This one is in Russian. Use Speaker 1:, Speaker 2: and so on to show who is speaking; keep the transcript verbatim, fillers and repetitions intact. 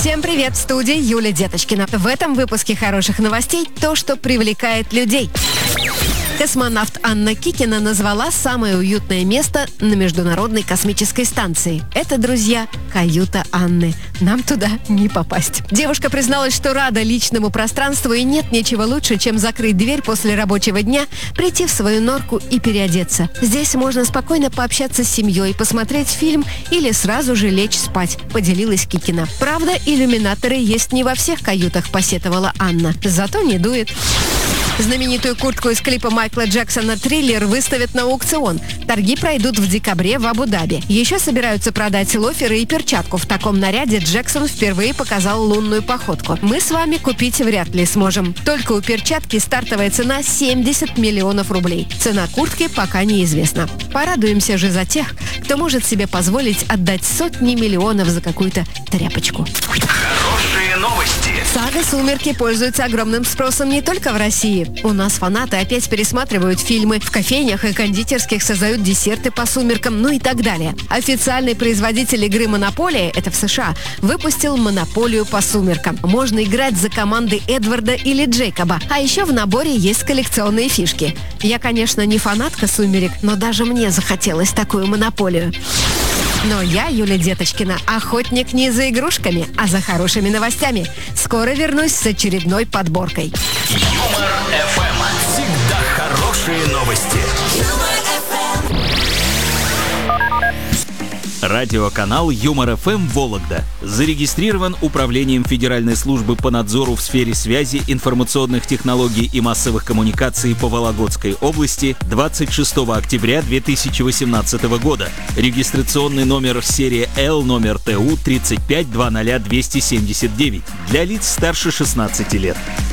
Speaker 1: Всем привет, в студии Юлия Деточкина. В этом выпуске хороших новостей то, что привлекает людей. Космонавт Анна Кикина назвала самое уютное место на Международной космической станции. Это, друзья, каюта Анны. Нам туда не попасть. Девушка призналась, что рада личному пространству, и нет ничего лучше, чем закрыть дверь после рабочего дня, прийти в свою норку и переодеться. Здесь можно спокойно пообщаться с семьей, посмотреть фильм или сразу же лечь спать, поделилась Кикина. Правда, иллюминаторы есть не во всех каютах, посетовала Анна. Зато не дует. Знаменитую куртку из клипа Майкла Джексона «Триллер» выставят на аукцион. Торги пройдут в декабре в Абу-Даби. Еще собираются продать лоферы и перчатку. В таком наряде Джексон впервые показал лунную походку. Мы с вами купить вряд ли сможем. Только у перчатки стартовая цена семьдесят миллионов рублей. Цена куртки пока неизвестна. Порадуемся же за тех, кто может себе позволить отдать сотни миллионов за какую-то тряпочку.
Speaker 2: Хорошие новости.
Speaker 1: Сага «Сумерки» пользуется огромным спросом не только в России. У нас фанаты опять пересматривают фильмы, в кофейнях и кондитерских создают десерты по «Сумеркам», ну и так далее. Официальный производитель игры «Монополия», это в США, выпустил «Монополию по «Сумеркам». Можно играть за команды Эдварда или Джейкоба. А еще в наборе есть коллекционные фишки. Я, конечно, не фанатка «Сумерек», но даже мне захотелось такую «Монополию». Но я, Юлия Деточкина, охотник не за игрушками, а за хорошими новостями. Скоро вернусь с очередной подборкой.
Speaker 2: Юмор эф эм. Всегда хорошие новости.
Speaker 3: Радиоканал Юмор эф эм Вологда зарегистрирован Управлением Федеральной службы по надзору в сфере связи, информационных технологий и массовых коммуникаций по Вологодской области двадцать шестого октября две тысячи восемнадцатого года. Регистрационный номер серия Л номер Т У тридцать пять двадцать ноль двести семьдесят девять для лиц старше шестнадцати лет.